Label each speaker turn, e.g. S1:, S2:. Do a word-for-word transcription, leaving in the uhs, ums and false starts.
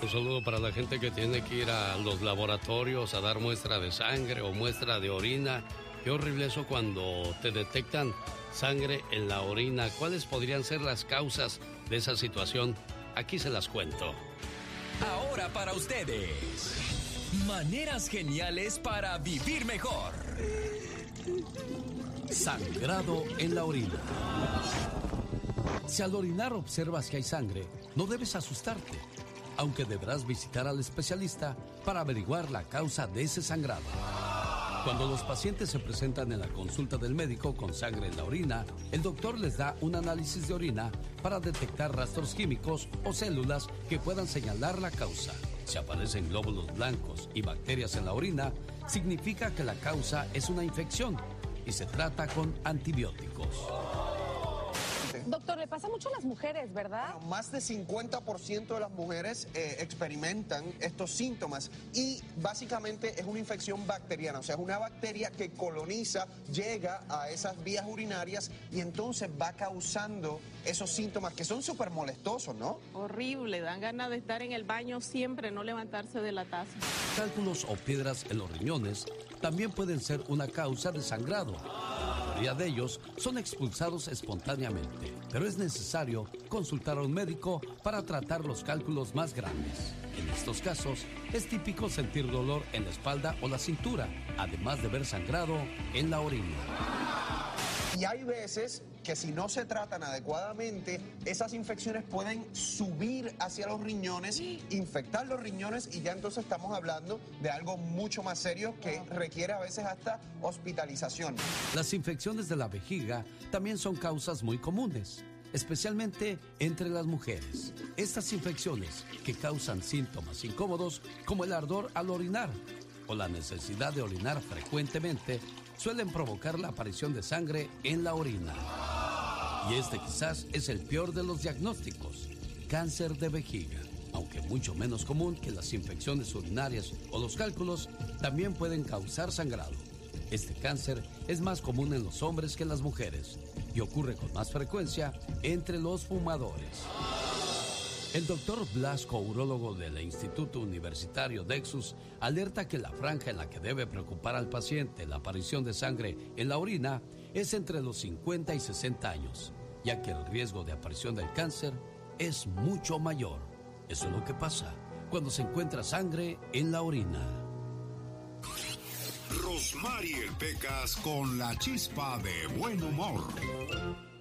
S1: Un saludo para la gente que tiene que ir a los laboratorios a dar muestra de sangre o muestra de orina. Qué horrible eso cuando te detectan sangre en la orina. ¿Cuáles podrían ser las causas de esa situación? Aquí se las cuento.
S2: Ahora para ustedes, maneras geniales para vivir mejor.
S3: Sangrado en la orina. Si al orinar observas que hay sangre, no debes asustarte, aunque deberás visitar al especialista para averiguar la causa de ese sangrado. Cuando los pacientes se presentan en la consulta del médico con sangre en la orina, el doctor les da un análisis de orina para detectar rastros químicos o células que puedan señalar la causa. Si aparecen glóbulos blancos y bacterias en la orina, significa que la causa es una infección y se trata con antibióticos.
S4: Doctor, le pasa mucho a las mujeres, ¿verdad?
S5: Bueno, más de cincuenta por ciento de las mujeres eh, experimentan estos síntomas y básicamente es una infección bacteriana, o sea, es una bacteria que coloniza, llega a esas vías urinarias y entonces va causando esos síntomas que son súper molestosos, ¿no?
S6: Horrible, dan ganas de estar en el baño siempre, no levantarse de la taza.
S3: Cálculos o piedras en los riñones también pueden ser una causa de sangrado. La mayoría de ellos son expulsados espontáneamente, pero es necesario consultar a un médico para tratar los cálculos más grandes. En estos casos, es típico sentir dolor en la espalda o la cintura, además de ver sangrado en la orina.
S5: Y hay veces que si no se tratan adecuadamente, esas infecciones pueden subir hacia los riñones, infectar los riñones y ya entonces estamos hablando de algo mucho más serio que requiere a veces hasta hospitalización.
S3: Las infecciones de la vejiga también son causas muy comunes, especialmente entre las mujeres. Estas infecciones que causan síntomas incómodos como el ardor al orinar o la necesidad de orinar frecuentemente suelen provocar la aparición de sangre en la orina. Y este quizás es el peor de los diagnósticos, cáncer de vejiga. Aunque mucho menos común que las infecciones urinarias o los cálculos, también pueden causar sangrado. Este cáncer es más común en los hombres que en las mujeres y ocurre con más frecuencia entre los fumadores. El doctor Blasco, urólogo del Instituto Universitario Dexus, alerta que la franja en la que debe preocupar al paciente la aparición de sangre en la orina es entre los cincuenta y sesenta años, ya que el riesgo de aparición del cáncer es mucho mayor. Eso es lo que pasa cuando se encuentra sangre en la orina.
S7: Rosmarie Pecas con la chispa de buen humor.